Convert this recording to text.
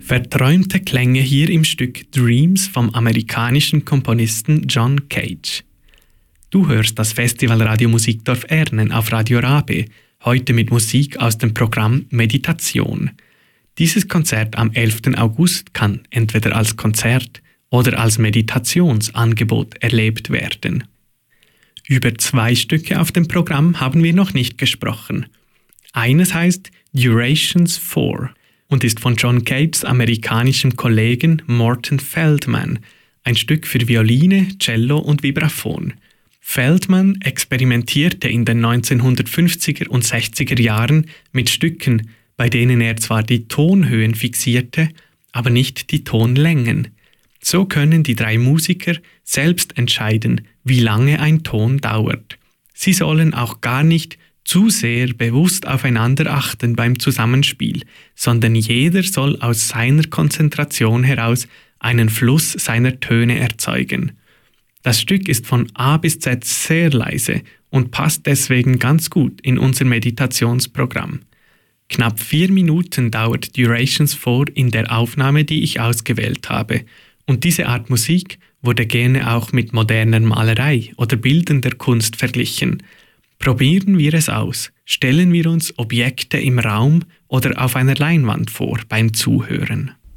Verträumte Klänge hier im Stück Dreams vom amerikanischen Komponisten John Cage. Du hörst das Festival Radio Musikdorf Ernen auf Radio Rabe, heute mit Musik aus dem Programm Meditation. Dieses Konzert am 11. August kann entweder als Konzert oder als Meditationsangebot erlebt werden. Über 2 Stücke auf dem Programm haben wir noch nicht gesprochen. Eines heißt Durations 4 und ist von John Cages amerikanischem Kollegen Morton Feldman, ein Stück für Violine, Cello und Vibraphon. Feldman experimentierte in den 1950er und 60er Jahren mit Stücken, bei denen er zwar die Tonhöhen fixierte, aber nicht die Tonlängen. So können die 3 Musiker selbst entscheiden, wie lange ein Ton dauert. Sie sollen auch gar nicht zu sehr bewusst aufeinander achten beim Zusammenspiel, sondern jeder soll aus seiner Konzentration heraus einen Fluss seiner Töne erzeugen. Das Stück ist von A bis Z sehr leise und passt deswegen ganz gut in unser Meditationsprogramm. Knapp 4 Minuten dauert Durations 4 in der Aufnahme, die ich ausgewählt habe. Und diese Art Musik wurde gerne auch mit moderner Malerei oder bildender Kunst verglichen. Probieren wir es aus. Stellen wir uns Objekte im Raum oder auf einer Leinwand vor beim Zuhören.